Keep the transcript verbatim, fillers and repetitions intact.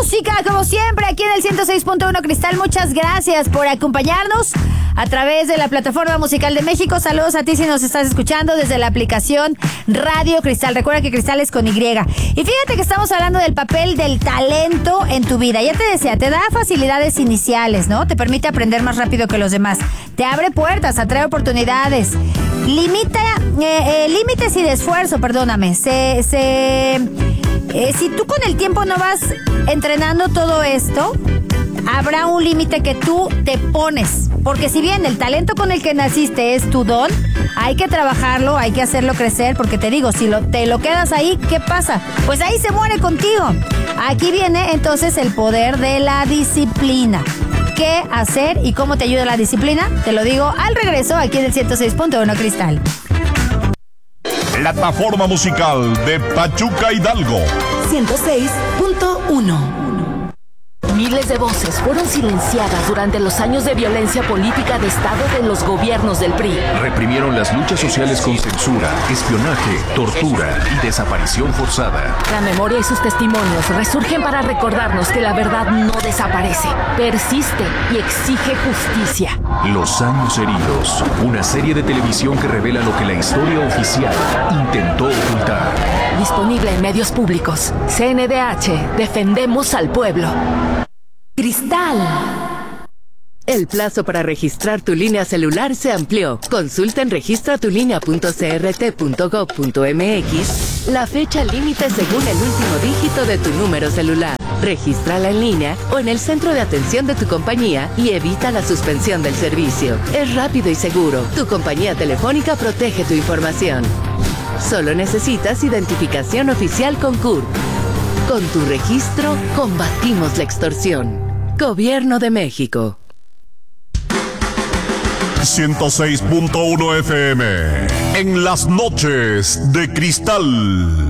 música, como siempre, aquí en el ciento seis punto uno Cristal. Muchas gracias por acompañarnos a través de la Plataforma Musical de México. Saludos a ti si nos estás escuchando desde la aplicación Radio Cristal. Recuerda que Cristal es con Y. Y fíjate que estamos hablando del papel del talento en tu vida. Ya te decía, te da facilidades iniciales, ¿no? Te permite aprender más rápido que los demás. Te abre puertas, atrae oportunidades. Limita, eh, eh, límites y de esfuerzo, perdóname. Se, se, eh, si tú con el tiempo no vas entrenando todo esto, habrá un límite que tú te pones. Porque si bien el talento con el que naciste es tu don, hay que trabajarlo, hay que hacerlo crecer. Porque te digo, si lo, te lo quedas ahí, ¿qué pasa? Pues ahí se muere contigo. Aquí viene entonces el poder de la disciplina. ¿Qué hacer y cómo te ayuda la disciplina? Te lo digo al regreso aquí en el ciento seis punto uno Cristal. Plataforma musical de Pachuca Hidalgo. ciento seis punto uno. Miles de voces fueron silenciadas durante los años de violencia política de Estado de los gobiernos del P R I. Reprimieron las luchas sociales con censura, espionaje, tortura y desaparición forzada. La memoria y sus testimonios resurgen para recordarnos que la verdad no desaparece, persiste y exige justicia. Los años heridos, una serie de televisión que revela lo que la historia oficial intentó ocultar. Disponible en medios públicos. C N D H, defendemos al pueblo. Cristal. El plazo para registrar tu línea celular se amplió. Consulta en registra tu línea punto c r t punto gov punto m x la fecha límite según el último dígito de tu número celular. Regístrala en línea o en el centro de atención de tu compañía y evita la suspensión del servicio. Es rápido y seguro. Tu compañía telefónica protege tu información. Solo necesitas identificación oficial con C U R P. Con tu registro, combatimos la extorsión. Gobierno de México. ciento seis punto uno F M. En las noches de Cristal.